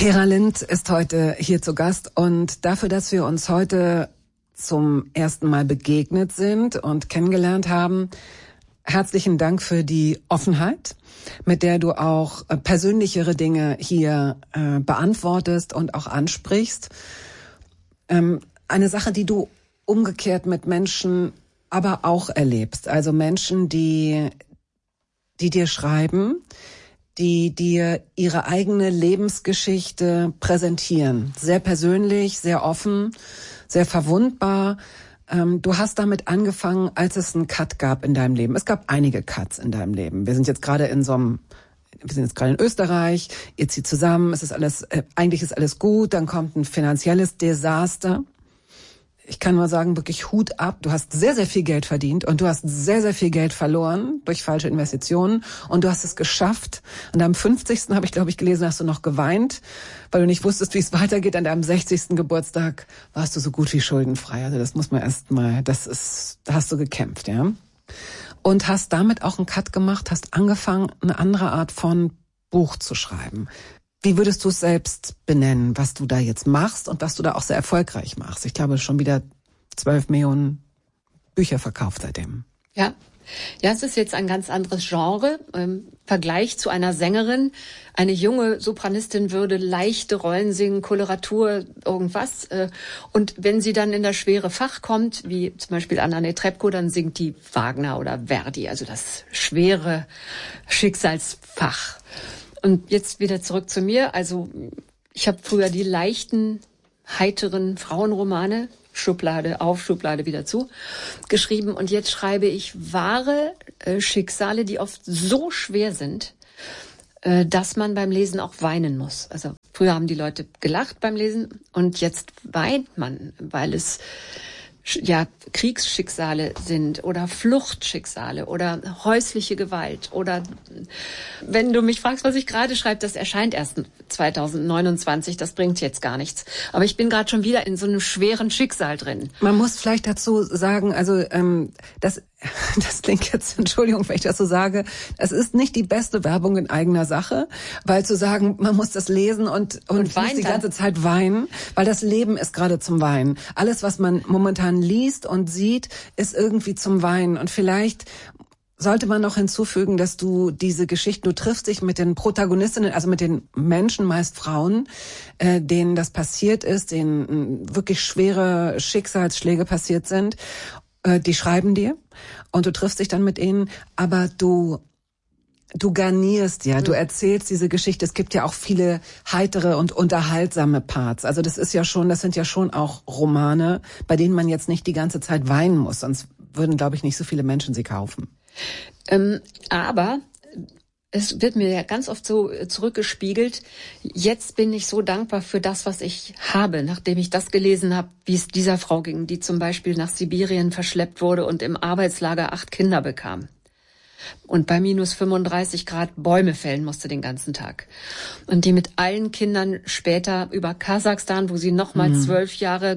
Kera Lind ist heute hier zu Gast und dafür, dass wir uns heute zum ersten Mal begegnet sind und kennengelernt haben, herzlichen Dank für die Offenheit, mit der du auch persönlichere Dinge hier beantwortest und auch ansprichst. Eine Sache, die du umgekehrt mit Menschen aber auch erlebst. Also Menschen, die dir schreiben, die dir ihre eigene Lebensgeschichte präsentieren. Sehr persönlich, sehr offen, sehr verwundbar. Du hast damit angefangen, als es einen Cut gab in deinem Leben. Es gab einige Cuts in deinem Leben. Wir sind jetzt gerade in Österreich, ihr zieht zusammen, eigentlich ist alles gut, dann kommt ein finanzielles Desaster. Ich kann nur sagen, wirklich Hut ab. Du hast sehr, sehr viel Geld verdient und du hast sehr, sehr viel Geld verloren durch falsche Investitionen und du hast es geschafft. Und am 50. habe ich, glaube ich, gelesen, hast du noch geweint, weil du nicht wusstest, wie es weitergeht. An deinem 60. Geburtstag warst du so gut wie schuldenfrei. Also das muss man da hast du gekämpft, ja. Und hast damit auch einen Cut gemacht, hast angefangen, eine andere Art von Buch zu schreiben. Wie würdest du es selbst benennen, was du da jetzt machst und was du da auch sehr erfolgreich machst? Ich glaube, schon wieder 12 Millionen Bücher verkauft seitdem. Ja, es ist jetzt ein ganz anderes Genre. Im Vergleich zu einer Sängerin. Eine junge Sopranistin würde leichte Rollen singen, Koloratur, irgendwas. Und wenn sie dann in das schwere Fach kommt, wie zum Beispiel Anna Netrebko, dann singt die Wagner oder Verdi, also das schwere Schicksalsfach. Und jetzt wieder zurück zu mir. Also ich habe früher die leichten, heiteren Frauenromane, Schublade auf, Schublade wieder zu, geschrieben. Und jetzt schreibe ich wahre Schicksale, die oft so schwer sind, dass man beim Lesen auch weinen muss. Also früher haben die Leute gelacht beim Lesen und jetzt weint man, weil es Kriegsschicksale sind oder Fluchtschicksale oder häusliche Gewalt oder wenn du mich fragst, was ich gerade schreibe, das erscheint erst 2029, das bringt jetzt gar nichts. Aber ich bin gerade schon wieder in so einem schweren Schicksal drin. Man muss vielleicht dazu sagen, also das klingt jetzt, Entschuldigung, wenn ich das so sage, es ist nicht die beste Werbung in eigener Sache, weil zu sagen, man muss das lesen und muss die ganze Zeit weinen, weil das Leben ist gerade zum Weinen. Alles, was man momentan liest und sieht, ist irgendwie zum Weinen. Und vielleicht sollte man noch hinzufügen, dass du triffst dich mit den Protagonistinnen, also mit den Menschen, meist Frauen, denen das passiert ist, denen wirklich schwere Schicksalsschläge passiert sind. Die schreiben dir und du triffst dich dann mit ihnen, aber du garnierst ja, du erzählst diese Geschichte. Es gibt ja auch viele heitere und unterhaltsame Parts. Also das sind ja schon auch Romane, bei denen man jetzt nicht die ganze Zeit weinen muss, sonst würden, glaube ich, nicht so viele Menschen sie kaufen. Aber es wird mir ja ganz oft so zurückgespiegelt, jetzt bin ich so dankbar für das, was ich habe, nachdem ich das gelesen habe, wie es dieser Frau ging, die zum Beispiel nach Sibirien verschleppt wurde und im Arbeitslager 8 Kinder bekam. Und bei minus 35 Grad Bäume fällen musste den ganzen Tag. Und die mit allen Kindern später über Kasachstan, wo sie nochmal 12 Jahre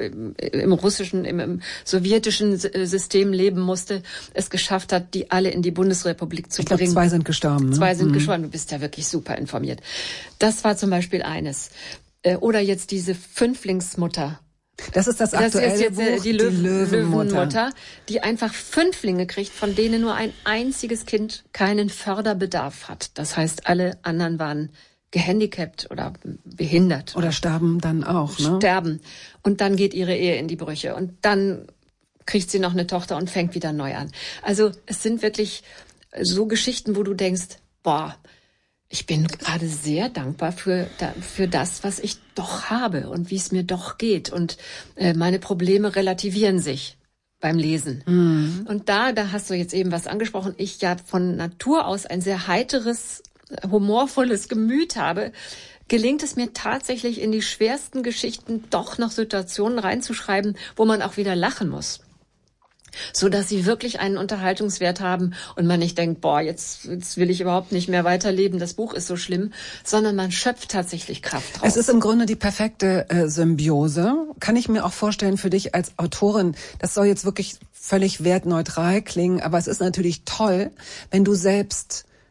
im sowjetischen System leben musste, es geschafft hat, die alle in die Bundesrepublik zu bringen. Ich glaube, 2 sind gestorben. Ne? 2 sind gestorben. Du bist ja wirklich super informiert. Das war zum Beispiel eines. Oder jetzt diese Fünflingsmutter. Das ist das aktuelle Buch, die Löwenmutter, die einfach 5 kriegt, von denen nur ein einziges Kind keinen Förderbedarf hat. Das heißt, alle anderen waren gehandicapt oder behindert. Oder sterben dann auch, ne? Sterben. Und dann geht ihre Ehe in die Brüche. Und dann kriegt sie noch eine Tochter und fängt wieder neu an. Also es sind wirklich so Geschichten, wo du denkst, boah, ich bin gerade sehr dankbar für das, was ich doch habe und wie es mir doch geht. Und meine Probleme relativieren sich beim Lesen. Und da hast du jetzt eben was angesprochen. Ich ja von Natur aus ein sehr heiteres, humorvolles Gemüt habe, gelingt es mir tatsächlich in die schwersten Geschichten doch noch Situationen reinzuschreiben, wo man auch wieder lachen muss. So dass sie wirklich einen Unterhaltungswert haben und man nicht denkt, boah, jetzt will ich überhaupt nicht mehr weiterleben, das Buch ist so schlimm, sondern man schöpft tatsächlich Kraft raus. Es ist im Grunde die perfekte Symbiose. Kann ich mir auch vorstellen für dich als Autorin, das soll jetzt wirklich völlig wertneutral klingen, aber es ist natürlich toll, wenn du selbst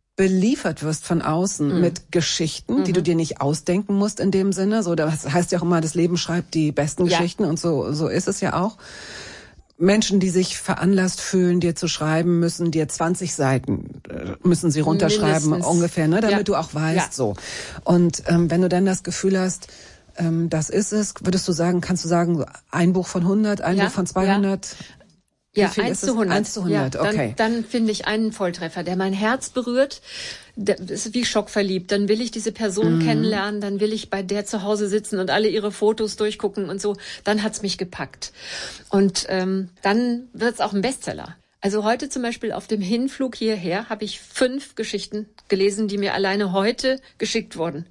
beliefert wirst von außen mit Geschichten, die du dir nicht ausdenken musst in dem Sinne. So, das heißt ja auch immer, das Leben schreibt die besten Geschichten und so ist es ja auch. Menschen, die sich veranlasst fühlen, dir zu schreiben, müssen dir 20 Seiten, müssen sie runterschreiben, mindestens. Ungefähr, ne, damit du auch weißt, so. Und wenn du dann das Gefühl hast, das ist es, kannst du sagen, ein Buch von 100, ein Buch von 200? Ja, 1 zu 100. 1 zu 100, ja, okay. Dann finde ich einen Volltreffer, der mein Herz berührt. Das ist wie schockverliebt. Dann will ich diese Person kennenlernen, dann will ich bei der zu Hause sitzen und alle ihre Fotos durchgucken und so. Dann hat's mich gepackt. Und dann wird's auch ein Bestseller. Also heute zum Beispiel auf dem Hinflug hierher habe ich 5 Geschichten gelesen, die mir alleine heute geschickt wurden.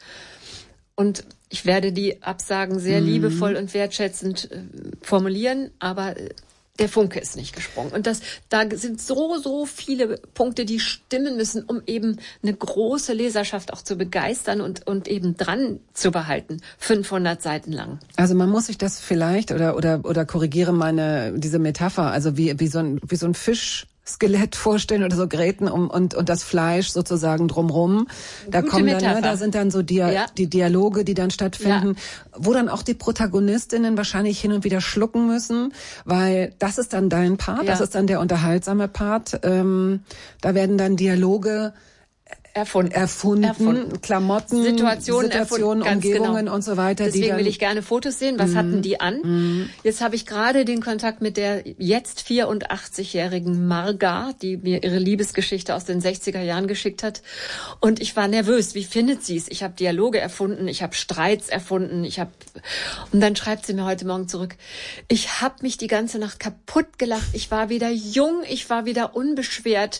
Und ich werde die Absagen sehr liebevoll und wertschätzend formulieren, aber der Funke ist nicht gesprungen. Und da sind so viele Punkte, die stimmen müssen, um eben eine große Leserschaft auch zu begeistern und eben dran zu behalten. 500 Seiten lang. Also man muss sich das vielleicht oder korrigiere diese Metapher, also wie so ein Fischskelett vorstellen oder so Gräten und das Fleisch sozusagen drumrum. Da kommen dann, da sind dann so die Dialoge, die dann stattfinden, wo dann auch die Protagonistinnen wahrscheinlich hin und wieder schlucken müssen, weil das ist dann dein Part, das ist dann der unterhaltsame Part. Da werden dann Dialoge erfunden, Klamotten, Situationen, Umgebungen und so weiter. Deswegen will ich gerne Fotos sehen. Was hatten die an? Jetzt habe ich gerade den Kontakt mit der jetzt 84-jährigen Marga, die mir ihre Liebesgeschichte aus den 60er Jahren geschickt hat. Und ich war nervös. Wie findet sie es? Ich habe Dialoge erfunden, ich habe Streits erfunden, und dann schreibt sie mir heute Morgen zurück, ich habe mich die ganze Nacht kaputt gelacht. Ich war wieder jung, ich war wieder unbeschwert.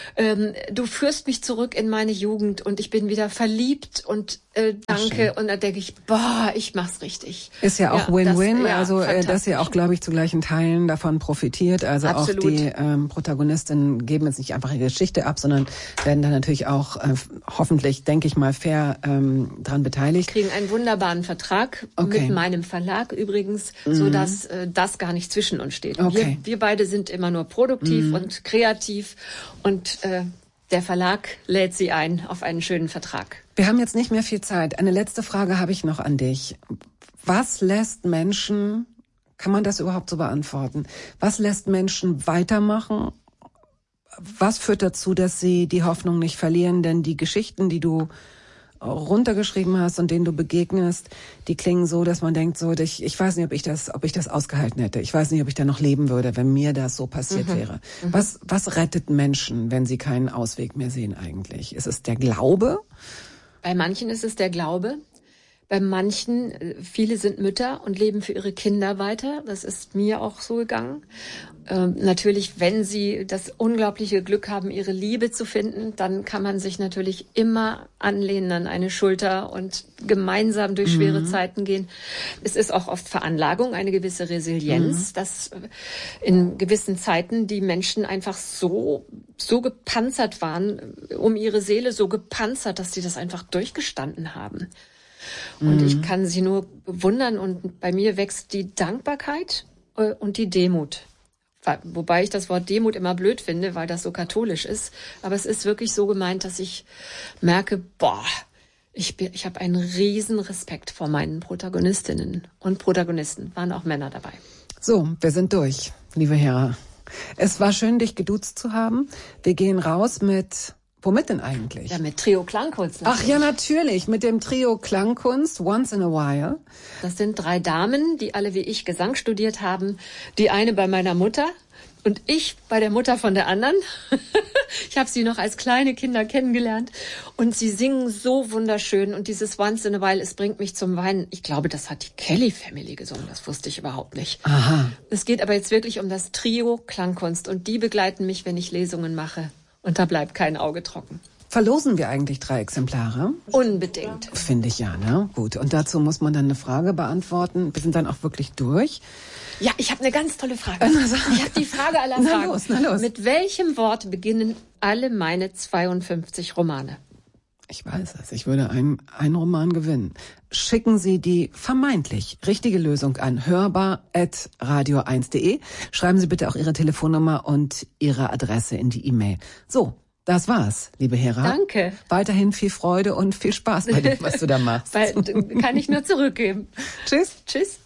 Du führst mich zurück in meine Jugend und ich bin wieder verliebt und danke. Und dann denke ich, ich mach's richtig. Ist ja auch Win-Win, dass ihr auch, glaube ich, zu gleichen Teilen davon profitiert. Also absolut. Auch die Protagonistinnen geben jetzt nicht einfach ihre Geschichte ab, sondern werden dann natürlich auch hoffentlich, denke ich mal, fair dran beteiligt. Kriegen einen wunderbaren Vertrag mit meinem Verlag übrigens, so dass das gar nicht zwischen uns steht. Okay. Wir beide sind immer nur produktiv und kreativ und der Verlag lädt sie ein auf einen schönen Vertrag. Wir haben jetzt nicht mehr viel Zeit. Eine letzte Frage habe ich noch an dich. Was lässt Menschen, kann man das überhaupt so beantworten? Was lässt Menschen weitermachen? Was führt dazu, dass sie die Hoffnung nicht verlieren? Denn die Geschichten, die du runtergeschrieben hast und denen du begegnest, die klingen so, dass man denkt, ich weiß nicht, ob ich das ausgehalten hätte. Ich weiß nicht, ob ich da noch leben würde, wenn mir das so passiert wäre. Was rettet Menschen, wenn sie keinen Ausweg mehr sehen eigentlich? Ist es der Glaube? Bei manchen ist es der Glaube. Bei manchen, viele sind Mütter und leben für ihre Kinder weiter. Das ist mir auch so gegangen. Natürlich, wenn sie das unglaubliche Glück haben, ihre Liebe zu finden, dann kann man sich natürlich immer anlehnen an eine Schulter und gemeinsam durch schwere Zeiten gehen. Es ist auch oft Veranlagung, eine gewisse Resilienz, dass in gewissen Zeiten die Menschen einfach so gepanzert waren, um ihre Seele so gepanzert, dass sie das einfach durchgestanden haben. Und ich kann sie nur bewundern und bei mir wächst die Dankbarkeit und die Demut. Wobei ich das Wort Demut immer blöd finde, weil das so katholisch ist. Aber es ist wirklich so gemeint, dass ich merke, ich habe einen riesen Respekt vor meinen Protagonistinnen und Protagonisten. Waren auch Männer dabei. So, wir sind durch, liebe Hera. Es war schön, dich geduzt zu haben. Wir gehen raus womit denn eigentlich? Ja, mit Trio Klangkunst. Ach ja, natürlich, mit dem Trio Klangkunst, Once in a While. Das sind 3 Damen, die alle wie ich Gesang studiert haben. Die eine bei meiner Mutter und ich bei der Mutter von der anderen. Ich habe sie noch als kleine Kinder kennengelernt. Und sie singen so wunderschön. Und dieses Once in a While, es bringt mich zum Weinen. Ich glaube, das hat die Kelly Family gesungen. Das wusste ich überhaupt nicht. Aha. Es geht aber jetzt wirklich um das Trio Klangkunst. Und die begleiten mich, wenn ich Lesungen mache. Und da bleibt kein Auge trocken. Verlosen wir eigentlich 3 Exemplare? Unbedingt. Finde ich ja, ne? Gut. Und dazu muss man dann eine Frage beantworten. Wir sind dann auch wirklich durch. Ja, ich habe eine ganz tolle Frage. Ich habe die Frage aller Fragen. Na los. Mit welchem Wort beginnen alle meine 52 Romane? Ich weiß es. Ich würde einen Roman gewinnen. Schicken Sie die vermeintlich richtige Lösung an hörbar@radio1.de. Schreiben Sie bitte auch Ihre Telefonnummer und Ihre Adresse in die E-Mail. So, Das war's, liebe Hera. Danke. Weiterhin viel Freude und viel Spaß bei dem, was du da machst. Kann ich nur zurückgeben. Tschüss. Tschüss.